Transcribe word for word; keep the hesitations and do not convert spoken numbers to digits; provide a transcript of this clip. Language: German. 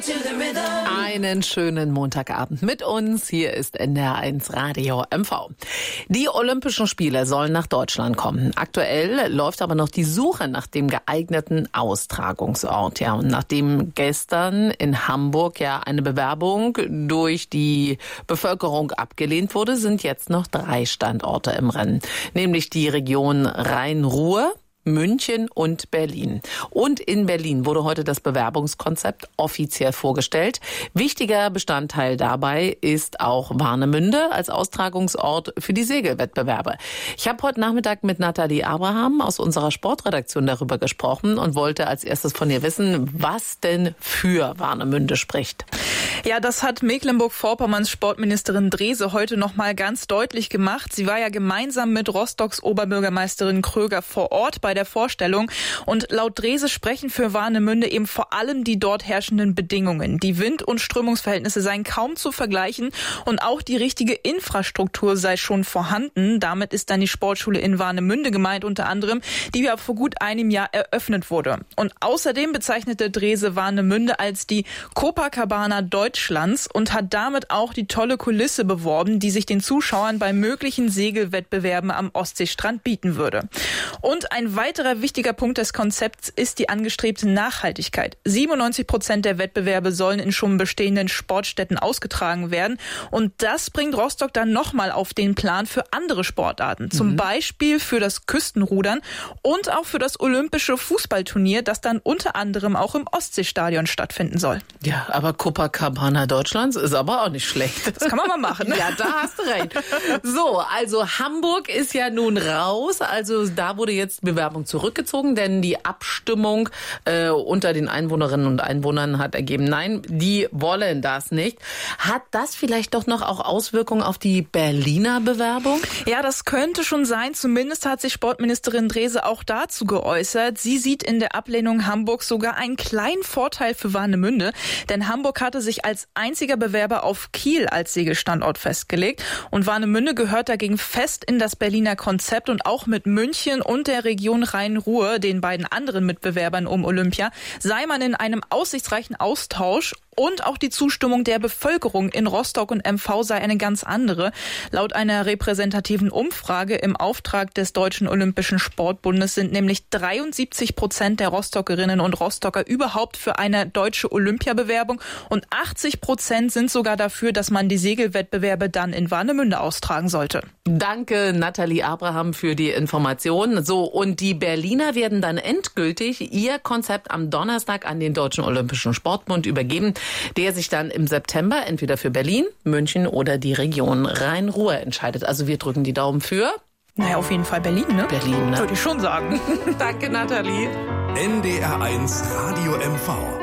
Einen schönen Montagabend mit uns. Hier ist N D R eins Radio M V. Die Olympischen Spiele sollen nach Deutschland kommen. Aktuell läuft aber noch die Suche nach dem geeigneten Austragungsort. Ja, und nachdem gestern in Hamburg ja eine Bewerbung durch die Bevölkerung abgelehnt wurde, sind jetzt noch drei Standorte im Rennen. Nämlich die Region Rhein-Ruhr, München und Berlin. Und in Berlin wurde heute das Bewerbungskonzept offiziell vorgestellt. Wichtiger Bestandteil dabei ist auch Warnemünde als Austragungsort für die Segelwettbewerbe. Ich habe heute Nachmittag mit Nathalie Abraham aus unserer Sportredaktion darüber gesprochen und wollte als erstes von ihr wissen, was denn für Warnemünde spricht. Ja, das hat Mecklenburg-Vorpommerns Sportministerin Drese heute noch mal ganz deutlich gemacht. Sie war ja gemeinsam mit Rostocks Oberbürgermeisterin Kröger vor Ort bei der Vorstellung. Und laut Drese sprechen für Warnemünde eben vor allem die dort herrschenden Bedingungen. Die Wind- und Strömungsverhältnisse seien kaum zu vergleichen und auch die richtige Infrastruktur sei schon vorhanden. Damit ist dann die Sportschule in Warnemünde gemeint, unter anderem, die ja vor gut einem Jahr eröffnet wurde. Und außerdem bezeichnete Drese Warnemünde als die Copacabana Deutschlands und hat damit auch die tolle Kulisse beworben, die sich den Zuschauern bei möglichen Segelwettbewerben am Ostseestrand bieten würde. Und ein weiterer wichtiger Punkt des Konzepts ist die angestrebte Nachhaltigkeit. siebenundneunzig Prozent der Wettbewerbe sollen in schon bestehenden Sportstätten ausgetragen werden. Und das bringt Rostock dann nochmal auf den Plan für andere Sportarten. Mhm. Zum Beispiel für das Küstenrudern und auch für das olympische Fußballturnier, das dann unter anderem auch im Ostseestadion stattfinden soll. Ja, aber Copacabana Deutschlands ist aber auch nicht schlecht. Das kann man mal machen. Ja, da hast du recht. So, also Hamburg ist ja nun raus. Also da wurde jetzt Bewerbung zurückgezogen, denn die Abstimmung äh, unter den Einwohnerinnen und Einwohnern hat ergeben, nein, die wollen das nicht. Hat das vielleicht doch noch auch Auswirkungen auf die Berliner Bewerbung? Ja, das könnte schon sein. Zumindest hat sich Sportministerin Drese auch dazu geäußert. Sie sieht in der Ablehnung Hamburgs sogar einen kleinen Vorteil für Warnemünde, denn Hamburg hatte sich als einziger Bewerber auf Kiel als Segelstandort festgelegt und Warnemünde gehört dagegen fest in das Berliner Konzept und auch mit München und der Region Rhein-Ruhr, den beiden anderen Mitbewerbern um Olympia, sei man in einem aussichtsreichen Austausch. Und auch die Zustimmung der Bevölkerung in Rostock und M V sei eine ganz andere. Laut einer repräsentativen Umfrage im Auftrag des Deutschen Olympischen Sportbundes sind nämlich dreiundsiebzig Prozent der Rostockerinnen und Rostocker überhaupt für eine deutsche Olympiabewerbung und achtzig Prozent sind sogar dafür, dass man die Segelwettbewerbe dann in Warnemünde austragen sollte. Danke, Nathalie Abraham, für die Informationen. So, und die Berliner werden dann endgültig ihr Konzept am Donnerstag an den Deutschen Olympischen Sportbund übergeben, der sich dann im September entweder für Berlin, München oder die Region Rhein-Ruhr entscheidet. Also wir drücken die Daumen für... Naja, auf jeden Fall Berlin, ne? Berlin, ne? Würde ich schon sagen. Danke, Nathalie. N D R eins Radio M V.